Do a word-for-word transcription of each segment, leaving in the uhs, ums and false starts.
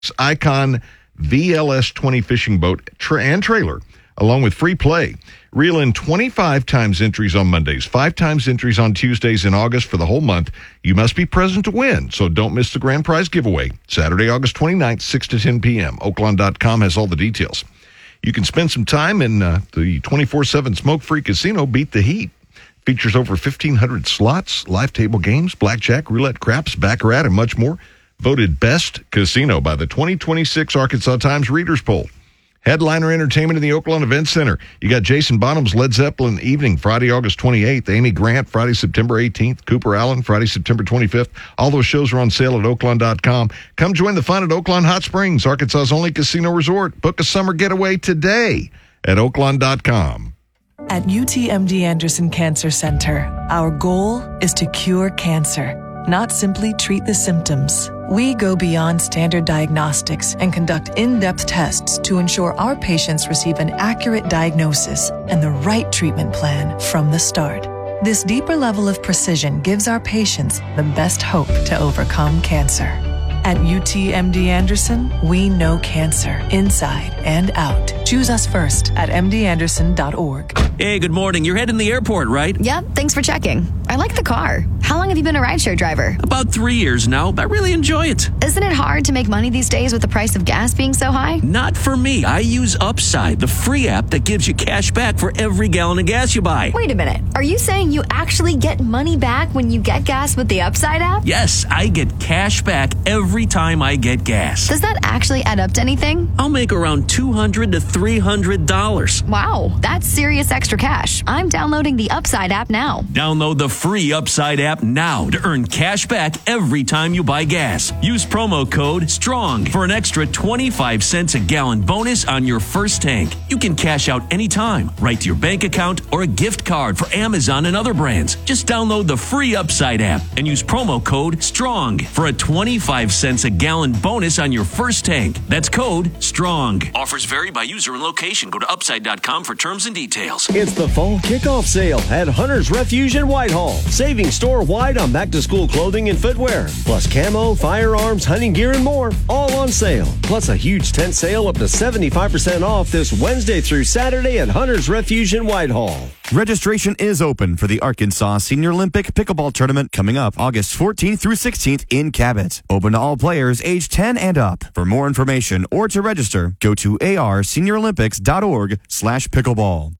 Icon V L S twenty fishing boat tra- and trailer, along with free play. Reel in twenty-five times entries on Mondays, five times entries on Tuesdays in August for the whole month. You must be present to win, so don't miss the grand prize giveaway. Saturday, August twenty-ninth, six to ten p.m. Oaklawn dot com has all the details. You can spend some time in uh, the twenty-four seven smoke-free casino, Beat the Heat. Features over fifteen hundred slots, live table games, blackjack, roulette, craps, baccarat, and much more. Voted best casino by the twenty twenty-six Arkansas Times Readers Poll. Headliner entertainment in the Oaklawn Event Center. You got Jason Bonham's Led Zeppelin Evening, Friday, August twenty-eighth. Amy Grant, Friday, September eighteenth. Cooper Allen, Friday, September twenty-fifth. All those shows are on sale at Oaklawn dot com. Come join the fun at Oaklawn Hot Springs, Arkansas's only casino resort. Book a summer getaway today at Oaklawn dot com. At U T M D Anderson Cancer Center, our goal is to cure cancer, not simply treat the symptoms. We go beyond standard diagnostics and conduct in-depth tests to ensure our patients receive an accurate diagnosis and the right treatment plan from the start. This deeper level of precision gives our patients the best hope to overcome cancer. At U T M D Anderson, we know cancer inside and out. Choose us first at m d anderson dot org. Hey, good morning. You're heading to the airport, right? Yep, thanks for checking. I like the car. How long have you been a rideshare driver? About three years now. I really enjoy it. Isn't it hard to make money these days with the price of gas being so high? Not for me. I use Upside, the free app that gives you cash back for every gallon of gas you buy. Wait a minute. Are you saying you actually get money back when you get gas with the Upside app? Yes, I get cash back every time I get gas. Does that actually add up to anything? I'll make around two hundred dollars to three hundred dollars. Wow, that's serious extra cash. I'm downloading the Upside app now. Download the free Upside app now to earn cash back every time you buy gas. Use promo code STRONG for an extra twenty-five cents a gallon bonus on your first tank. You can cash out anytime, right to your bank account or a gift card for Amazon and other brands. Just download the free Upside app and use promo code STRONG for a twenty-five cents a gallon bonus on your first tank. That's code STRONG. Offers vary by user and location. Go to upside dot com for terms and details. It's the fall kickoff sale at Hunter's Refuge in Whitehall. Saving store-wide on back-to-school clothing and footwear. Plus camo, firearms, hunting gear, and more. All on sale. Plus a huge tent sale up to seventy-five percent off this Wednesday through Saturday at Hunter's Refuge in Whitehall. Registration is open for the Arkansas Senior Olympic Pickleball Tournament coming up August fourteenth through sixteenth in Cabot. Open to all players age ten and up. For more information or to register, go to a r senior olympics dot org slash pickleball.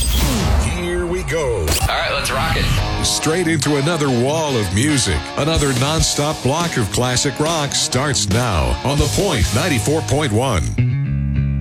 Here we go. All right, let's rock it. Straight into another wall of music. Another nonstop block of classic rock starts now on The Point ninety-four point one.